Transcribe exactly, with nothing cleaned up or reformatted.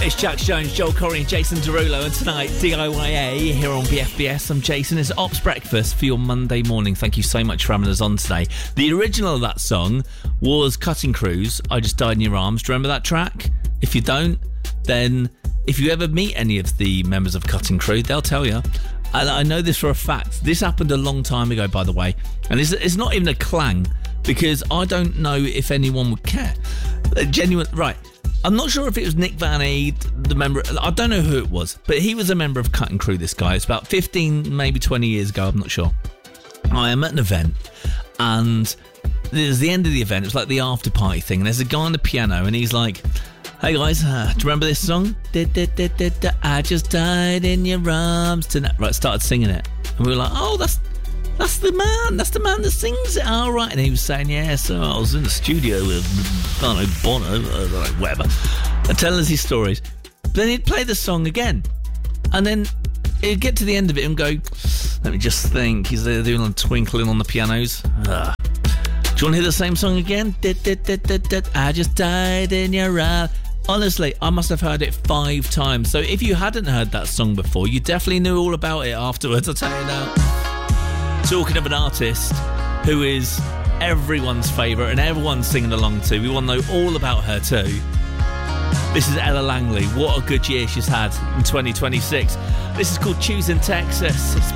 It's Jax Jones, Joel Corey and Jason Derulo, and tonight D I Y A here on B F B S. I'm Jason. It's Ops Breakfast for your Monday morning. Thank you so much for having us on today. The original of that song was Cutting Crews, I Just Died in Your Arms. Do you remember that track? If you don't, then if you ever meet any of the members of Cutting Crew, they'll tell you. And I know this for a fact. This happened a long time ago, by the way. And it's, it's not even a clang, because I don't know if anyone would care. A genuine... Right. I'm not sure if it was Nick Van Eyde, the member... I don't know who it was, but he was a member of Cutting Crew, this guy. It's about fifteen, maybe twenty years ago, I'm not sure. I am at an event, and there's the end of the event. It was like the after party thing, and there's a guy on the piano, and he's like, hey guys, uh, do you remember this song? I just died in your arms tonight. Right, started singing it. And we were like, oh, that's that's the man. That's the man that sings it. All right. And he was saying, yeah, so I was in the studio with, I don't know, Bono, uh, whatever, and telling us his stories. But then he'd play the song again. And then he'd get to the end of it and go, let me just think. He's there doing a twinkling on the pianos. Ugh. Do you want to hear the same song again? I just died in your arms. Honestly, I must have heard it five times. So if you hadn't heard that song before, you definitely knew all about it afterwards, I'll tell you now. Talking of an artist who is everyone's favourite and everyone's singing along to, we want to know all about her too. This is Ella Langley. What a good year she's had in twenty twenty-six. This is called Choosing Texas. It's